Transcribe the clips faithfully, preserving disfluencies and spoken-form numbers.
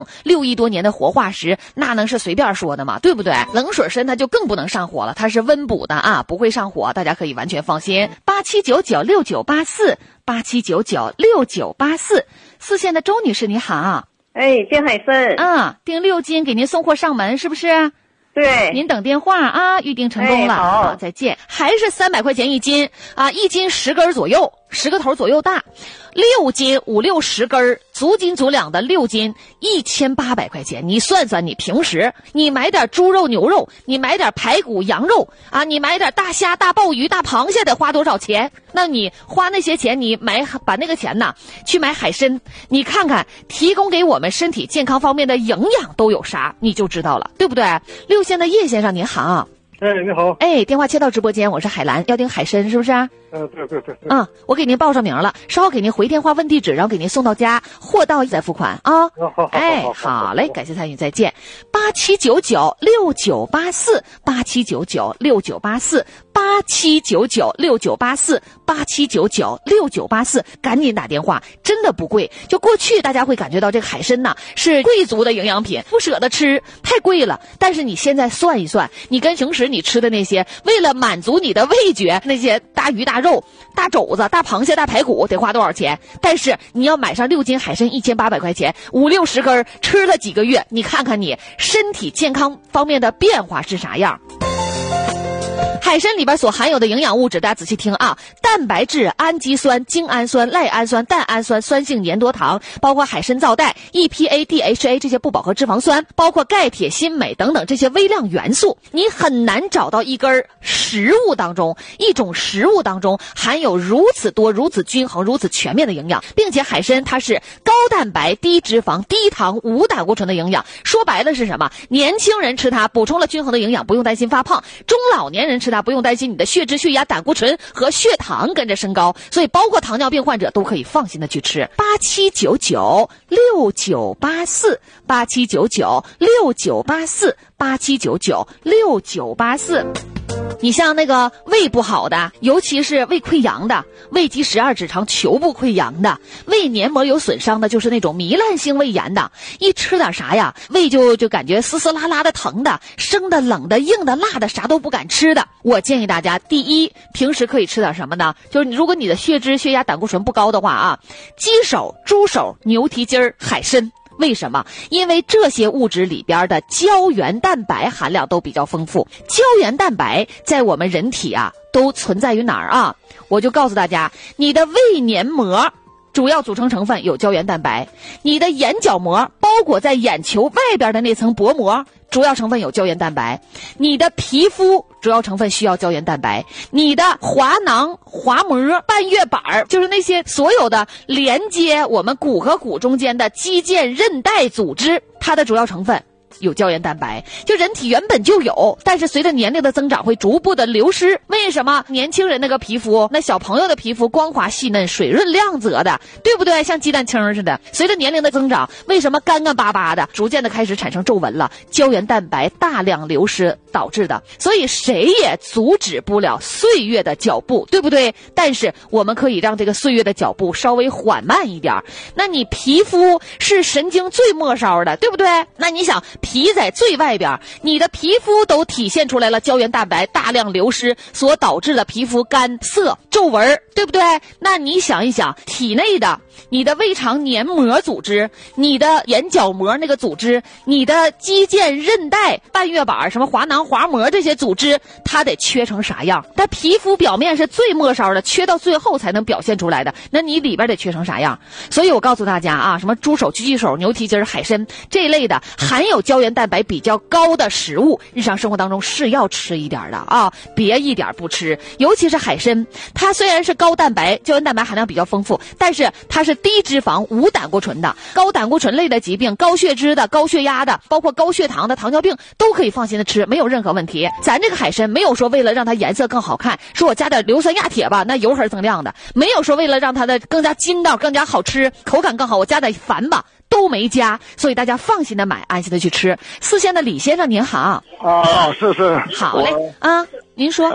六亿多年的活化石，那能是随便说的吗？对不对？冷水参它就更不能上火了，它是温补的啊，不会上火，大家可以完全放心。八七九九六九八四，八七九九六九八四，四线的周女士你好。 哎，丁海参， 啊，订六斤给您送货上门，是不是？ 对， 您等电话啊，预定成功了。 哎、好, 好，再见。还是三百块钱一斤啊，一斤十根左右，十个头左右大，六斤五六十根，足斤足两的六斤，一千八百块钱。你算算，你平时你买点猪肉、牛肉，你买点排骨、羊肉啊，你买点大虾、大鲍鱼、大螃蟹，得花多少钱？那你花那些钱，你买把那个钱呐去买海参，你看看提供给我们身体健康方面的营养都有啥，你就知道了，对不对？六线的叶先生您好。 哎，你好。 哎，电话切到直播间，我是海兰，要订海参是不是？ 嗯，对对对。 嗯，我给您报上名了，稍后给您回电话问地址，然后给您送到家，货到再付款啊。 好好好。 哎，好嘞，感谢参与，再见。八七九九六九八四，八七九九六九八四，八七九九六九八四，八七九九六九八四，赶紧打电话，真的不贵。就过去大家会感觉到这个海参呐是贵族的营养品，不舍得吃，太贵了。但是你现在算一算，你跟平时你吃的那些，为了满足你的味觉，那些大鱼大肉、大肘子、大螃蟹、大排骨得花多少钱？但是你要买上六斤海参，一千八百块钱，五六十根，吃了几个月，你看看你身体健康方面的变化是啥样。海参里边所含有的营养物质，大家仔细听啊，蛋白质、氨基酸、精氨酸、赖氨酸、蛋氨酸、酸性粘多糖，包括海参皂带、E P A、D H A 这些不饱和脂肪酸，包括钙、铁、锌、镁等等这些微量元素。你很难找到一根食物当中，一种食物当中含有如此多、如此均衡、如此全面的营养，并且海参它是高蛋白、低脂肪、低糖、无胆固醇的营养。说白了是什么？年轻人吃它补充了均衡的营养，不用担心发胖；中老年人吃它不用担心你的血脂、血压、胆固醇和血糖跟着升高，所以包括糖尿病患者都可以放心的去吃。八七九九六九八四，八七九九六九八四，八七九九六九八四。你像那个胃不好的，尤其是胃溃疡的、胃肌十二指肠球部溃疡的、胃黏膜有损伤的，就是那种糜烂性胃炎的，一吃点啥呀，胃就就感觉撕撕拉拉的疼的，生的、冷的、硬的、辣的，啥都不敢吃的。我建议大家，第一，平时可以吃点什么呢？就是如果你的血脂、血压、胆固醇不高的话啊，鸡手、猪手、牛蹄筋儿、海参。为什么？因为这些物质里边的胶原蛋白含量都比较丰富。胶原蛋白在我们人体啊都存在于哪儿啊？我就告诉大家，你的胃黏膜主要组成成分有胶原蛋白，你的眼角膜包裹在眼球外边的那层薄膜主要成分有胶原蛋白，你的皮肤主要成分需要胶原蛋白，你的滑囊、滑膜、半月板，就是那些所有的连接我们骨和骨中间的肌腱、韧带组织，它的主要成分有胶原蛋白。就人体原本就有，但是随着年龄的增长会逐步的流失。为什么年轻人那个皮肤，那小朋友的皮肤光滑细嫩、水润亮泽的，对不对？像鸡蛋清似的。随着年龄的增长，为什么干干巴巴的，逐渐的开始产生皱纹了？胶原蛋白大量流失导致的。所以谁也阻止不了岁月的脚步，对不对？但是我们可以让这个岁月的脚步稍微缓慢一点。那你皮肤是神经最末梢的，对不对？那你想皮在最外边，你的皮肤都体现出来了胶原蛋白大量流失所导致的皮肤干涩、皱纹，对不对？那你想一想，体内的你的胃肠黏膜组织、你的眼角膜那个组织、你的肌腱、韧带、半月板、什么滑囊、滑膜这些组织，它得缺成啥样？它皮肤表面是最末梢的，缺到最后才能表现出来的，那你里边得缺成啥样？所以我告诉大家啊，什么猪手、狙击手、牛蹄筋、海参这一类的含有胶原蛋白比较高的食物，日常生活当中是要吃一点的啊，别一点不吃。尤其是海参，它虽然是高蛋白，胶原蛋白含量比较丰富，但是它是低脂肪、无胆固醇的。高胆固醇类的疾病、高血脂的、高血压的，包括高血糖的、糖尿病都可以放心的吃，没有任何问题。咱这个海参没有说为了让它颜色更好看，说我加点硫酸亚铁吧，那油还是增量的，没有说为了让它的更加筋道、更加好吃、口感更好，我加点矾吧，都没加。所以大家放心的买，安心的去吃。四线的李先生您好。 啊，是是。 好嘞啊，您说。 哎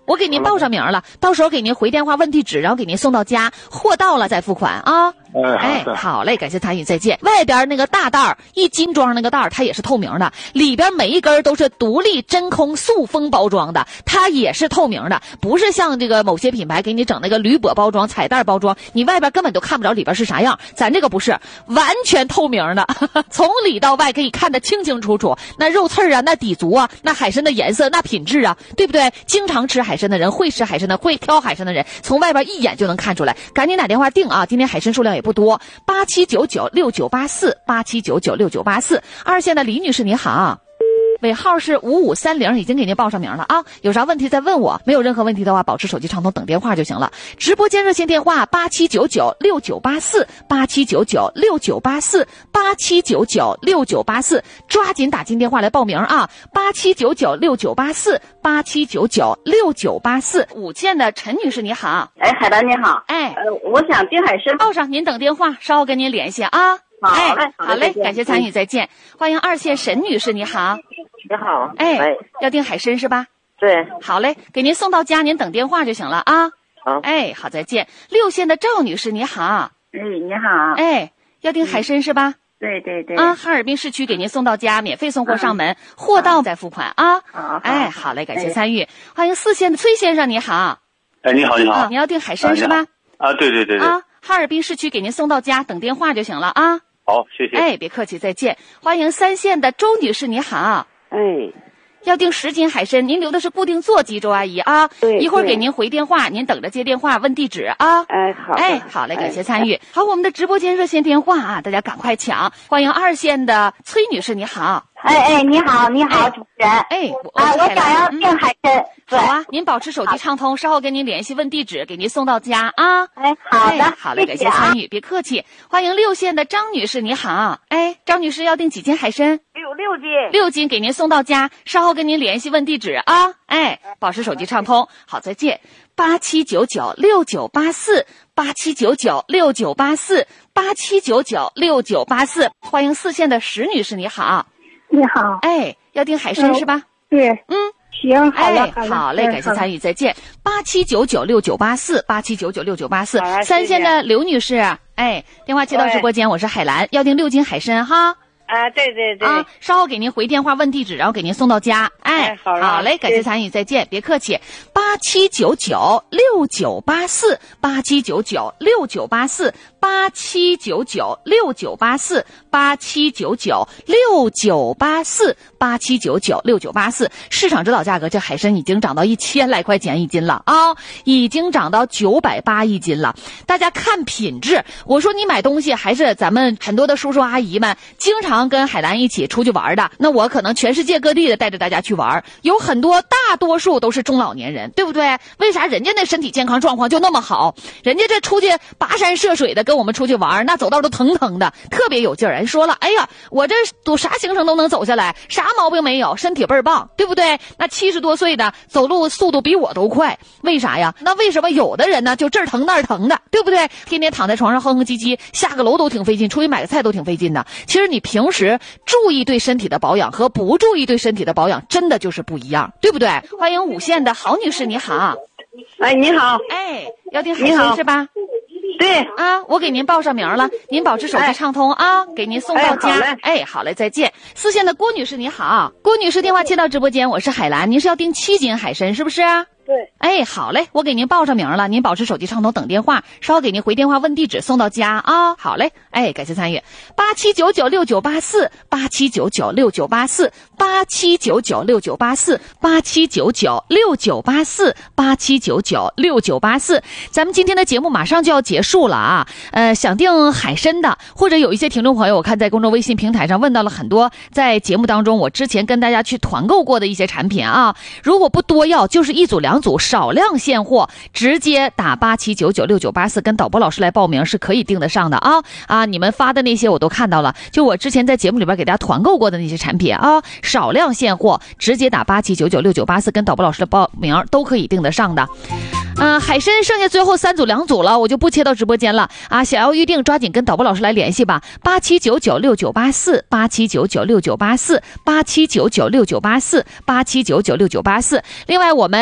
我给您报上名了，到时候给您回电话问地址，然后给您送到家，货到了再付款啊。 哎， 哎，好嘞，感谢参与，再见。外边那个大袋儿，一斤装上那个袋儿，它也是透明的，里边每一根都是独立真空塑封包装的，它也是透明的，不是像这个某些品牌给你整那个铝箔包装、彩袋包装，你外边根本都看不着里边是啥样。咱这个不是，完全透明的，从里到外可以看得清清楚楚，那肉刺儿啊，那底足啊，那海参的颜色，那品质啊，对不对？经常吃海参的人，会吃海参的，会挑海参的人，从外边一眼就能看出来。赶紧打电话订啊，今天海参数量也不多，八七九九六九八四，八七九九六九八四。二线的李女士你好，尾号是五五三零，已经给您报上名了啊。有啥问题再问我，没有任何问题的话，保持手机畅通等电话就行了。直播间热线电话八七九九六九八四，八七九九六九八四，八七九九六九八四，抓紧打进电话来报名啊！八七九九六九八四，八七九九六九八四。五线的陈女士你好， 哎，海兰你好， 哎， 呃，我想订海参。 报上，您等电话，稍后跟您联系啊。 好嘞， 哎，好嘞，感谢参与， 嗯、 再见。欢迎二线沈女士，你好。 你好， 哎，喂要订海参是吧？ 对， 好嘞，给您送到家，您等电话就行了啊。 好， 哎，好，再见。六线的赵女士，你好。 哎，你好。 哎，要订海参是吧？ 对对对。 啊，哈尔滨市区给您送到家，免费送货上门，嗯、货到再付款啊。 好， 哎，好嘞，感谢参与。哎、欢迎四线的崔先生，你好。 哎，你好，你好。 啊，你要订海参是吧？ 啊，对对对对。 啊，哈尔滨市区给您送到家，等电话就行了啊。 好，谢谢。 哎，别客气，再见。欢迎三线的周女士，你好。 哎， 要订十斤海参，您留的是固定座机，周阿姨啊。 对， 一会儿给您回电话，您等着接电话问地址啊。 哎，好。 哎，好嘞，感谢参与。哎、好，我们的直播间热线电话啊，大家赶快抢。欢迎二线的崔女士，你好。 哎哎，你好，你好，主持人。 哎，我啊，我想要订海参。 好啊，您保持手机畅通，稍后跟您联系问地址，给您送到家啊。 哎，好的， 好嘞，感谢参与，别客气。欢迎六线的张女士，你好。哎，张女士要订几斤海参？ 有六斤。 六斤给您送到家，稍后跟您联系问地址啊。哎，保持手机畅通，好，再见。八七九九六九八四，八七九九六九八四，八七九九六九八四。欢迎四线的石女士，你好。 你好。 哎，要订海参是吧？ 对。 嗯。 行，好了， 哎，好嘞，感谢参与，再见。八七九九六九八四，八七九九六九八四。三线的刘女士，哎，电话接到直播间，我是海兰，要订六斤海参哈。 啊，对对对。 啊，稍后给您回电话问地址，然后给您送到家。哎， 哎好了， 好嘞，感谢参与，再见，别客气。八七九九六九八四，八七九九六九八四，八七九九六九八四，八七九九六九八四，八七九九六九八四。市场指导价格，这海参已经涨到一千来块钱一斤了啊，已经涨到九百八一斤了。大家看品质，我说你买东西还是咱们很多的叔叔阿姨们经常跟海兰一起出去玩的，那我可能全世界各地的带着大家去玩，有很多大多数都是中老年人，对不对？为啥人家那身体健康状况就那么好？人家这出去跋山涉水的跟我们出去玩，那走道都腾腾的，特别有劲儿。人说了，哎呀，我这都啥行程都能走下来，啥毛病没有，身体倍儿棒，对不对？那七十多岁的走路速度比我都快，为啥呀？那为什么有的人呢就这儿疼那儿疼的，对不对？天天躺在床上哼哼唧唧，下个楼都挺费劲，出去买个菜都挺费劲的。其实你平时注意对身体的保养和不注意对身体的保养真的就是不一样，对不对？欢迎五线的郝女士，你好。 哎，你好。 哎，要订海参是吧？ 对啊，我给您报上名了，您保持手机畅通啊，给您送到家。 哎， 哎，好嘞，再见。四线的郭女士你好，郭女士电话接到直播间，我是海兰，您是要订七斤海参是不是啊？ 对。 哎，好嘞，我给您报上名了，您保持手机畅通等电话，稍后给您回电话问地址送到家啊。好嘞，哎，感谢参与。八七九九六九八四，八七九九六九八四，八七九九六九八四，八七九九六九八四，八七九九六九八四。咱们今天的节目马上就要结束了啊，呃，想订海参的，或者有一些听众朋友，我看在公众微信平台上问到了很多，在节目当中我之前跟大家去团购过的一些产品啊，如果不多要，就是一组两组少量现货，直接打八七九九六九八四跟导播老师来报名是可以订得上的啊啊！你们发的那些我都看到了，就我之前在节目里边给大家团购过的那些产品啊，少量现货直接打八七九九六九八四跟导播老师的报名都可以订得上的。嗯、呃，海参剩下最后三组两组了，我就不切到直播间了啊！想要预定，抓紧跟导播老师来联系吧，八七九九六九八四，八七九九六九八四，八七九九六九八四，八七九九六九八四。另外，我们在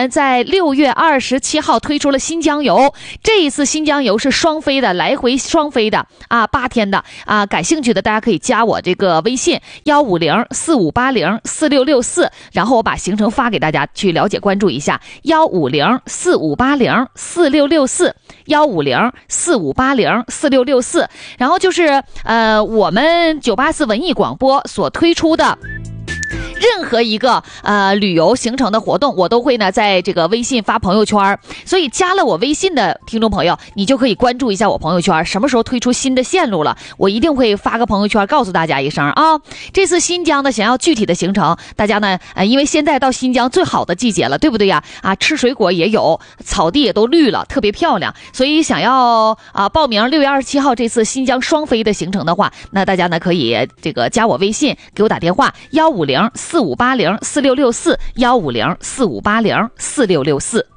六月二十七号推出了新疆游，这一次新疆游是双飞的，来回双飞的啊，八天的啊，感兴趣的大家可以加我这个微信幺五零四五八零四六六四，然后我把行程发给大家去了解关注一下，幺五零四五八零四六六四，幺五零四五八零四六六四，然后就是呃我们九八四文艺广播所推出的任何一个呃旅游行程的活动，我都会呢在这个微信发朋友圈，所以加了我微信的听众朋友，你就可以关注一下我朋友圈，什么时候推出新的线路了，我一定会发个朋友圈告诉大家一声啊。这次新疆的想要具体的行程，大家呢呃因为现在到新疆最好的季节了，对不对呀？啊，吃水果也有，草地也都绿了，特别漂亮，所以想要啊报名六月二十七号这次新疆双飞的行程的话，那大家呢可以这个加我微信，给我打电话幺五零四五八零四六六四，幺五零四五八零四六六四。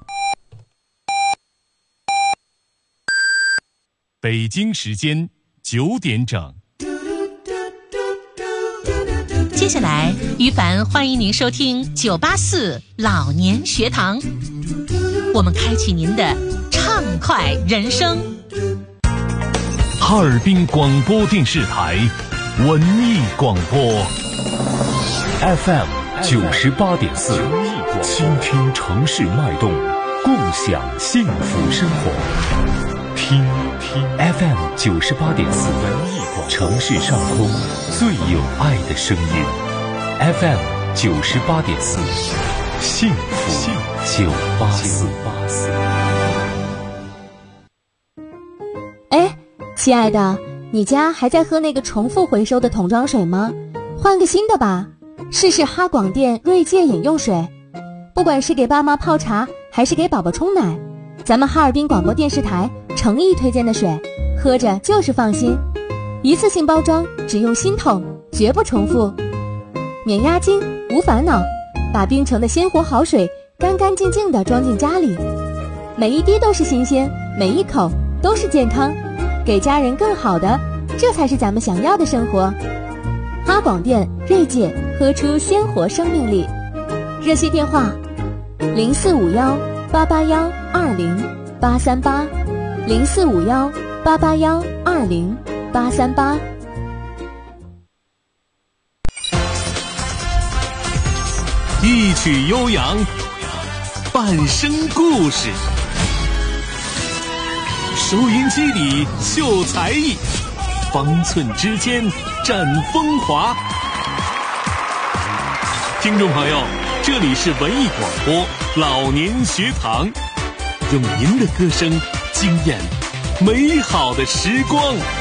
北京时间九点整。 接下来，于凡欢迎您收听九八四老年学堂，我们开启您的畅快人生。 哈尔滨广播电视台文艺广播 F M 九十八点四，倾听城市脉动，共享幸福生活。听听 F M 九十八点四，城市上空最有爱的声音。F M 九十八点四，幸福九八四。 哎，亲爱的，你家还在喝那个重复回收的桶装水吗？换个新的吧，试试哈广电锐界饮用水。不管是给爸妈泡茶，还是给宝宝冲奶，咱们哈尔滨广播电视台诚意推荐的水，喝着就是放心。一次性包装，只用新桶，绝不重复，免押金，无烦恼，把冰城的鲜活好水干干净净地装进家里，每一滴都是新鲜，每一口都是健康，给家人更好的，这才是咱们想要的生活。哈广电锐界，喝出鲜活生命力。热线电话零四五幺八八幺二零八三八，零四五幺八八幺二零八三八。 一曲悠扬，半生故事。收音机里秀才艺，方寸之间展风华。听众朋友，这里是文艺广播老年学堂，用您的歌声惊艳美好的时光。